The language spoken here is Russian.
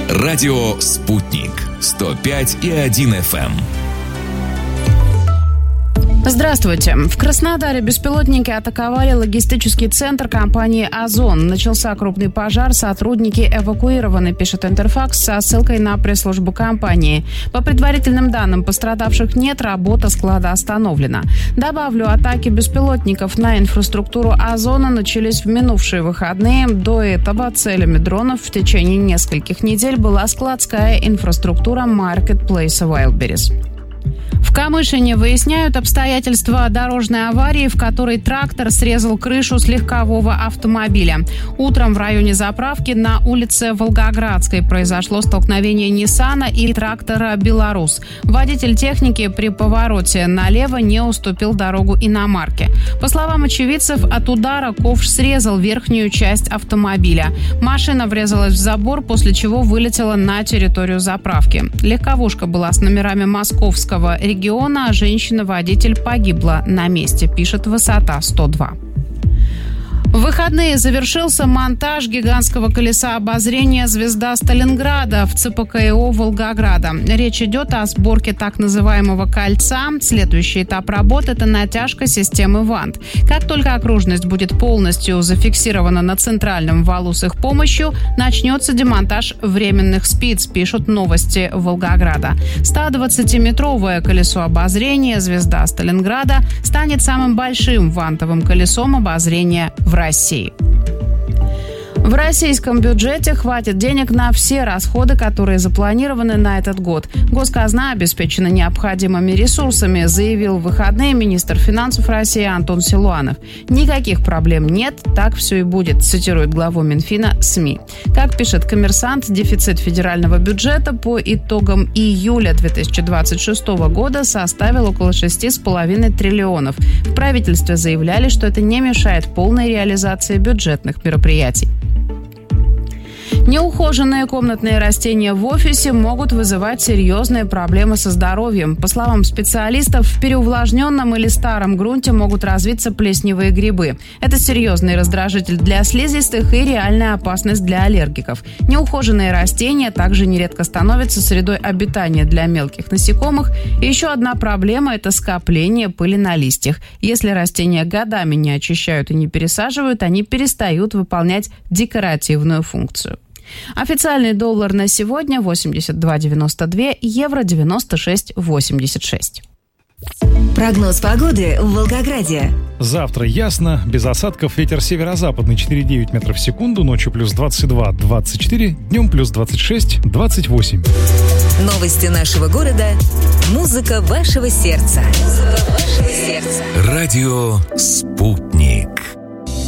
Радио «Спутник». 105,1 FM. Здравствуйте. В Краснодаре беспилотники атаковали логистический центр компании «Озон». Начался крупный пожар, сотрудники эвакуированы, пишет Интерфакс со ссылкой на пресс-службу компании. По предварительным данным, пострадавших нет, работа склада остановлена. Добавлю, атаки беспилотников на инфраструктуру «Озона» начались в минувшие выходные. До этого целями дронов в течение нескольких недель была складская инфраструктура Marketplace Wildberries. В Камышине выясняют обстоятельства дорожной аварии, в которой трактор срезал крышу с легкового автомобиля. Утром в районе заправки на улице Волгоградской произошло столкновение Ниссана и трактора «Беларус». Водитель техники при повороте налево не уступил дорогу иномарке. По словам очевидцев, от удара ковш срезал верхнюю часть автомобиля. Машина врезалась в забор, после чего вылетела на территорию заправки. Легковушка была с номерами московского региона, а женщина-водитель погибла на месте, пишет «Высота 102». В выходные завершился монтаж гигантского колеса обозрения «Звезда Сталинграда» в ЦПКИО Волгограда. Речь идет о сборке так называемого кольца. Следующий этап работы – это натяжка системы вант. Как только окружность будет полностью зафиксирована на центральном валу с их помощью, начнется демонтаж временных спиц, пишут «Новости Волгограда». 120-метровое колесо обозрения «Звезда Сталинграда» станет самым большим вантовым колесом обозрения в России. В российском бюджете хватит денег на все расходы, которые запланированы на этот год. Госказна обеспечена необходимыми ресурсами, заявил в выходные министр финансов России Антон Силуанов. Никаких проблем нет, так все и будет, цитирует главу Минфина СМИ. Как пишет «Коммерсант», дефицит федерального бюджета по итогам июля 2026 года составил около 6,5 триллионов. В правительстве заявляли, что это не мешает полной реализации бюджетных мероприятий. Неухоженные комнатные растения в офисе могут вызывать серьезные проблемы со здоровьем. По словам специалистов, в переувлажненном или старом грунте могут развиться плесневые грибы. Это серьезный раздражитель для слизистых и реальная опасность для аллергиков. Неухоженные растения также нередко становятся средой обитания для мелких насекомых. И еще одна проблема – это скопление пыли на листьях. Если растения годами не очищают и не пересаживают, они перестают выполнять декоративную функцию. Официальный доллар на сегодня 82,92, евро 96,86. Прогноз погоды в Волгограде. Завтра ясно, без осадков, ветер северо-западный 4,9 метров в секунду, ночью плюс 22-24, днем плюс 26-28. Новости нашего города. Музыка вашего сердца. Радио «Спутник».